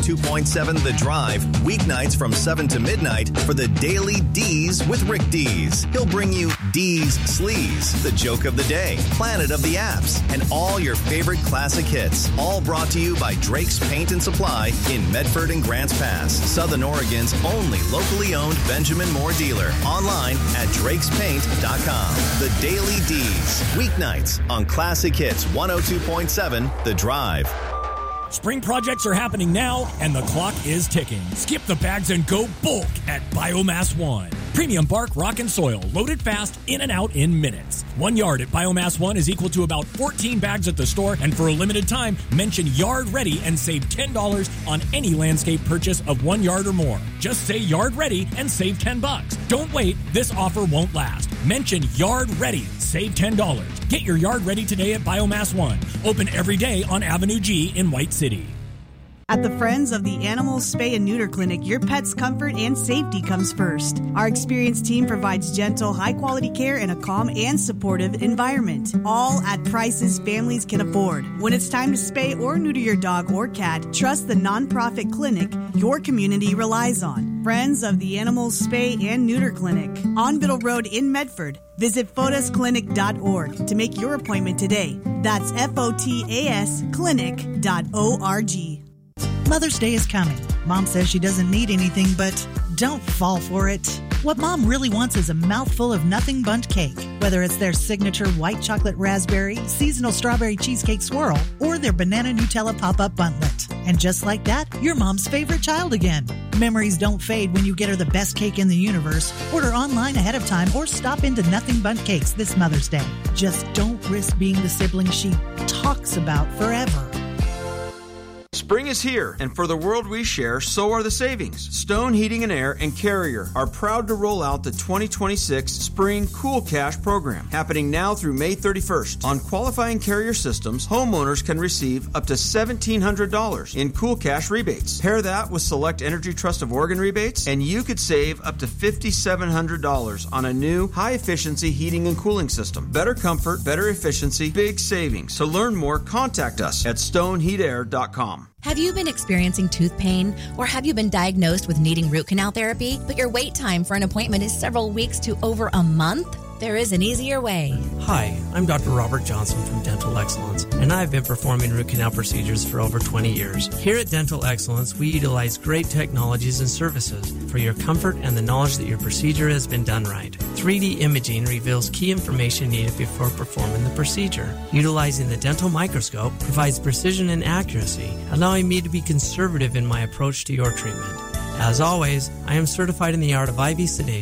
102.7 The Drive, weeknights from 7 to midnight for the Daily D's with Rick Dees. He'll bring you Dees Sleaze, the joke of the day, Planet of the Apps, and all your favorite classic hits. All brought to you by Drake's Paint and Supply in Medford and Grants Pass, Southern Oregon's only locally owned Benjamin Moore dealer. Online at drakespaint.com. The Daily D's, weeknights on Classic Hits 102.7 The Drive. Spring projects are happening now, and the clock is ticking. Skip the bags and go bulk at Biomass One. Premium bark, rock, and soil, loaded fast, in and out in minutes. 1 yard at Biomass One is equal to about 14 bags at the store, and for a limited time, mention Yard Ready and save $10 on any landscape purchase of 1 yard or more. Just say Yard Ready and save $10. Don't wait, this offer won't last. Mention Yard Ready, save $10. Get your yard ready today at Biomass One. Open every day on Avenue G in White City. At the Friends of the Animal Spay and Neuter Clinic, your pet's comfort and safety comes first. Our experienced team provides gentle, high-quality care in a calm and supportive environment, all at prices families can afford. When it's time to spay or neuter your dog or cat, trust the nonprofit clinic your community relies on. Friends of the Animal Spay and Neuter Clinic, on Biddle Road in Medford. Visit fotasclinic.org to make your appointment today. That's FOTAS clinic.org. Mother's Day is coming. Mom says she doesn't need anything, but don't fall for it. What Mom really wants is a mouthful of Nothing Bundt cake, whether it's their signature white chocolate raspberry, seasonal strawberry cheesecake swirl, or their banana Nutella pop-up buntlet. And just like that, you're Mom's favorite child again. Memories don't fade when you get her the best cake in the universe. Order online ahead of time or stop into Nothing Bundt Cakes this Mother's Day. Just don't risk being the sibling she talks about forever. Spring is here, and for the world we share, so are the savings. Stone Heating and Air and Carrier are proud to roll out the 2026 Spring Cool Cash program, happening now through May 31st. On qualifying Carrier systems, homeowners can receive up to $1,700 in Cool Cash rebates. Pair that with select Energy Trust of Oregon rebates, and you could save up to $5,700 on a new high-efficiency heating and cooling system. Better comfort, better efficiency, big savings. To learn more, contact us at stoneheatair.com. Have you been experiencing tooth pain, or have you been diagnosed with needing root canal therapy, but your wait time for an appointment is several weeks to over a month? There is an easier way. Hi, I'm Dr. Robert Johnson from Dental Excellence, and I've been performing root canal procedures for over 20 years. Here at Dental Excellence, we utilize great technologies and services for your comfort and the knowledge that your procedure has been done right. 3D imaging reveals key information needed before performing the procedure. Utilizing the dental microscope provides precision and accuracy, allowing me to be conservative in my approach to your treatment. As always, I am certified in the art of IV sedation